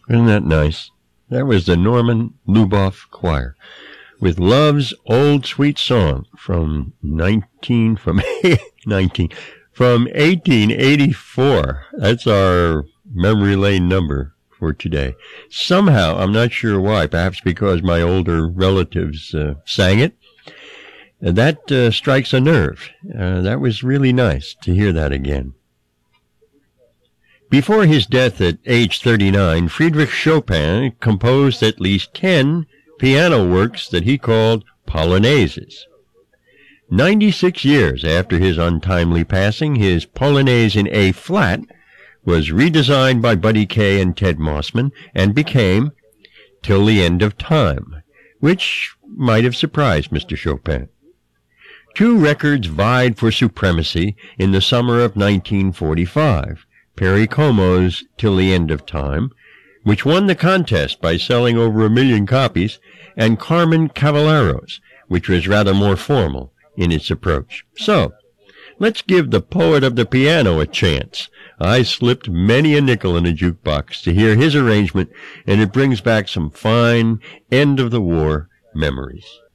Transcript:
Isn't that nice? That was the Norman Luboff Choir with Love's Old Sweet Song from 1884. That's our memory lane number for today. Somehow, I'm not sure why, perhaps because my older relatives sang it, that strikes a nerve. That was really nice to hear that again. Before his death at age 39, Friedrich Chopin composed at least 10 piano works that he called polonaises. 96 years after his untimely passing, his Polonaise in A-flat was redesigned by Buddy Kaye and Ted Mossman and became Till the End of Time, which might have surprised Mr. Chopin. Two records vied for supremacy in the summer of 1945. Perry Como's Till the End of Time, which won the contest by selling over 1 million copies, and Carmen Cavallero's, which was rather more formal in its approach. So, let's give the poet of the piano a chance. I slipped many a nickel in a jukebox to hear his arrangement, and it brings back some fine end-of-the-war memories.